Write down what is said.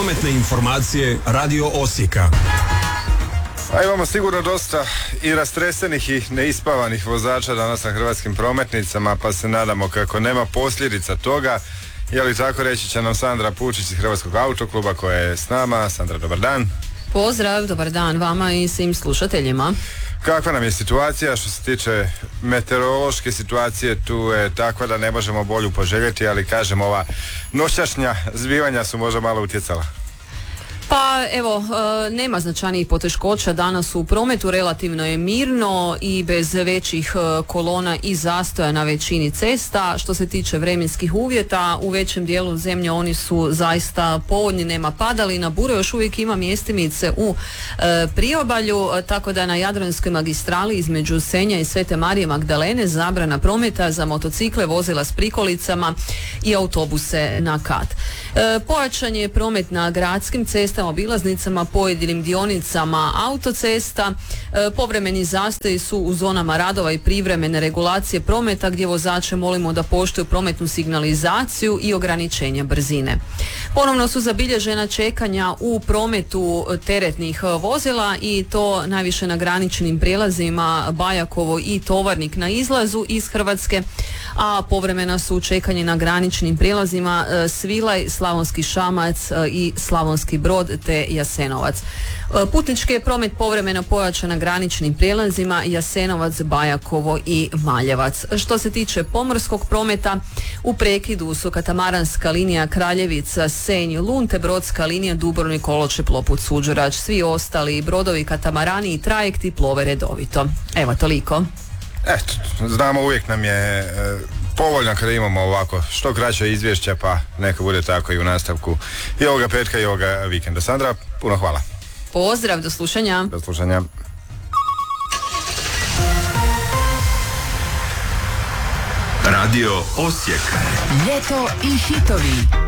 Prometne informacije Radio Osijeka. A imamo sigurno dosta i rastresenih i neispavanih vozača danas na hrvatskim prometnicama, pa se nadamo kako nema posljedica toga. Je li tako, reći će nam Sandra Pučić iz Hrvatskog autokluba koja je s nama. Sandra, dobar dan. Pozdrav, dobar dan vama i svim slušateljima. Kakva nam je situacija što se tiče meteorološke situacije? Tu je takva da ne možemo bolju poželjeti, ali kažem, ova noćašnja zbivanja su možda malo utjecala. Pa evo, nema značajnijih poteškoća danas u prometu, relativno je mirno i bez većih kolona i zastoja na većini cesta. Što se tiče vremenskih uvjeta, u većem dijelu zemlje oni su zaista povoljni, nema padalina, bure još uvijek ima mjestimice u priobalju, tako da na Jadranskoj magistrali između Senja i Svete Marije Magdalene zabrana prometa za motocikle, vozila s prikolicama i autobuse na kat. Pojačan je promet na gradskim cestama, obilaznicama, pojedinim dionicama autocesta. Povremeni zastoji su u zonama radova i privremene regulacije prometa gdje vozače molimo da poštuju prometnu signalizaciju i ograničenja brzine. Ponovno su zabilježena čekanja u prometu teretnih vozila i to najviše na graničnim prijelazima Bajakovo i Tovarnik na izlazu iz Hrvatske, a povremena su čekanje na graničnim prijelazima Svilaj, Slavonski Šamac i Slavonski Brod te Jasenovac. Putnički je promet povremeno pojačan na graničnim prijelazima Jasenovac, Bajakovo i Maljevac. Što se tiče pomorskog prometa, u prekidu su katamaranska linija Kraljevica, Senj, Lun te brodska linija Dubrovnik, Koločep, Ploput, Suđurač. Svi ostali brodovi, katamarani i trajekti plove redovito. Evo, toliko. Eto, znamo, uvijek nam je povoljno kada imamo ovako što kraće izvješća, pa neka bude tako i u nastavku i ovoga petka i ovoga vikenda. Sandra, puno hvala. Pozdrav, do slušanja. Do slušanja. Radio Osijek. Ljeto i hitovi.